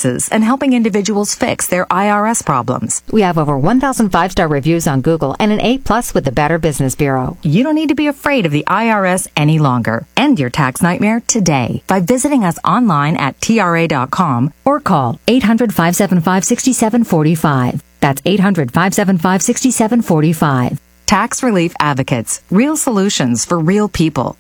services and helping individuals fix their IRS problems. We have over 1,000 5-star reviews on Google and an A+ with the Better Business Bureau. You don't need to be afraid of the IRS any longer. End your tax nightmare today by visiting us online at TRA.com or call 800-575-6745. That's 800-575-6745. Tax Relief Advocates. Real solutions for real people.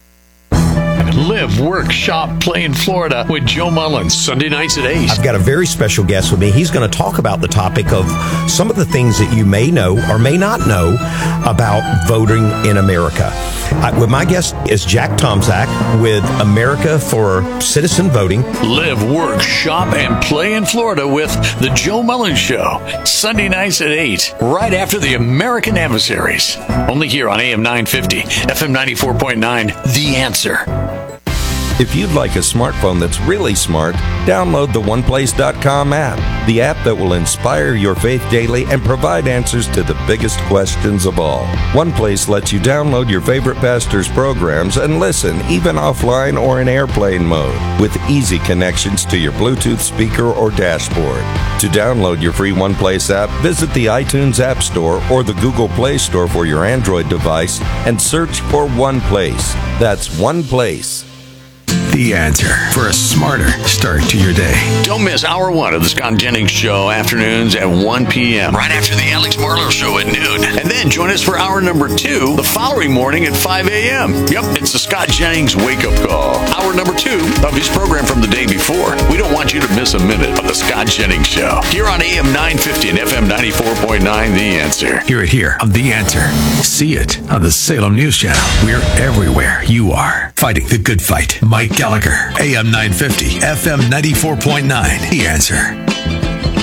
Live, work, shop, play in Florida with Joe Mullins, Sunday nights at 8. I've got a very special guest with me. He's going to talk about the topic of some of the things that you may know or may not know about voting in America. With my guest is Jack Tomczak with America for Citizen Voting. Live, work, shop, and play in Florida with The Joe Mullins Show, Sunday nights at 8, right after the American Adversaries. Only here on AM 950, FM 94.9, The Answer. If you'd like a smartphone that's really smart, download the OnePlace.com app, the app that will inspire your faith daily and provide answers to the biggest questions of all. OnePlace lets you download your favorite pastor's programs and listen, even offline or in airplane mode, with easy connections to your Bluetooth speaker or dashboard. To download your free OnePlace app, visit the iTunes App Store or the Google Play Store for your Android device and search for OnePlace. That's OnePlace. The Answer for a smarter start to your day. Don't miss Hour 1 of the Scott Jennings Show, afternoons at 1 p.m. right after the Alex Marlowe Show at noon. And then join us for Hour number 2 the following morning at 5 a.m. Yep, it's the Scott Jennings Wake Up Call. Hour number 2 of his program from the day before. We don't want you to miss a minute of the Scott Jennings Show. Here on AM 950 and FM 94.9, The Answer. Hear it here on The Answer. See it on the Salem News Channel. We're everywhere you are. Fighting the good fight. Mike Gallagher, AM 950, FM 94.9, The Answer.